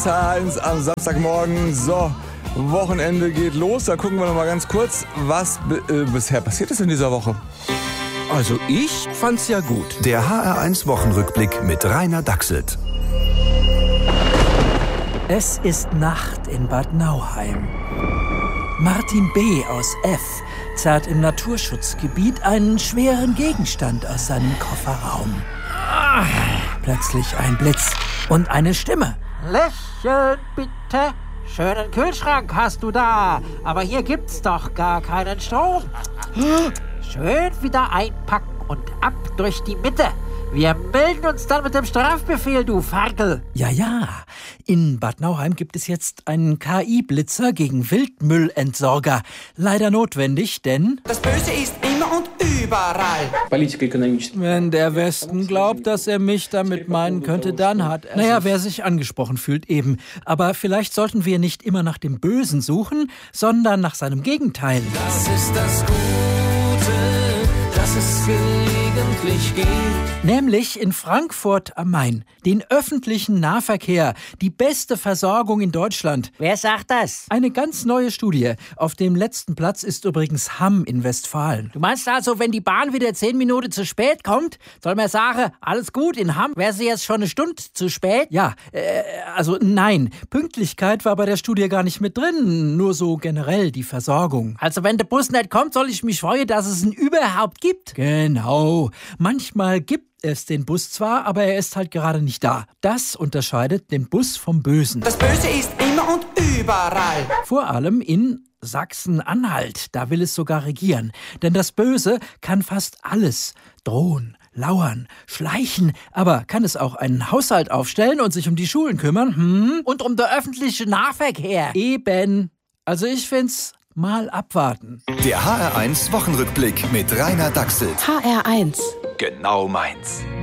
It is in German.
Das H1 am Samstagmorgen. So, Wochenende geht los. Da gucken wir noch mal ganz kurz, was bisher passiert ist in dieser Woche. Also ich fand's ja gut. Der HR1 Wochenrückblick mit Rainer Dachselt. Es ist Nacht in Bad Nauheim. Martin B. aus F. zerrt im Naturschutzgebiet einen schweren Gegenstand aus seinem Kofferraum. Plötzlich ein Blitz und eine Stimme. Lächeln bitte. Schönen Kühlschrank hast du da, aber hier gibt's doch gar keinen Strom. Schön wieder einpacken und ab durch die Mitte. Wir melden uns dann mit dem Strafbefehl, du Ferkel. Ja. In Bad Nauheim gibt es jetzt einen KI-Blitzer gegen Wildmüllentsorger. Leider notwendig, denn Das Böse ist immer und überall. wenn der Westen glaubt, dass er mich damit meinen könnte, dann hat er... Naja, wer sich angesprochen fühlt, eben. Aber vielleicht sollten wir nicht immer nach dem Bösen suchen, sondern nach seinem Gegenteil. Das ist das Gute, dass es gelegentlich geht. Nämlich in Frankfurt am Main. Den öffentlichen Nahverkehr. Die beste Versorgung in Deutschland. Wer sagt das? Eine ganz neue Studie. Auf dem letzten Platz ist übrigens Hamm in Westfalen. Du meinst also, wenn die Bahn wieder 10 Minuten zu spät kommt, soll man sagen, alles gut, in Hamm wäre sie jetzt schon eine Stunde zu spät? Ja, also nein. Pünktlichkeit war bei der Studie gar nicht mit drin. Nur so generell die Versorgung. Also wenn der Bus nicht kommt, soll ich mich freuen, dass es ihn überhaupt gibt? Genau. Manchmal gibt es den Bus zwar, aber er ist halt gerade nicht da. Das unterscheidet den Bus vom Bösen. Das Böse ist immer und überall. Vor allem in Sachsen-Anhalt. Da will es sogar regieren. Denn das Böse kann fast alles. Drohen, lauern, schleichen. Aber kann es auch einen Haushalt aufstellen und sich um die Schulen kümmern? Und um den öffentlichen Nahverkehr. Eben. Also ich find's mal abwarten. Der HR1 Wochenrückblick mit Rainer Dachselt. HR1. Genau meins.